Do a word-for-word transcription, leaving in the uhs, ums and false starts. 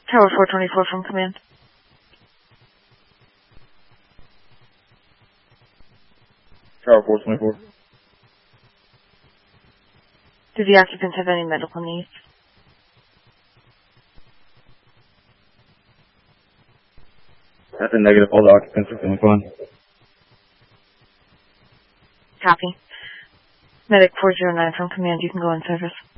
Tower four twenty-four from command. Tower four twenty-four. Do the occupants have any medical needs? That's a negative. All the occupants are feeling fine. Copy. Medic four zero nine from command, you can go in service.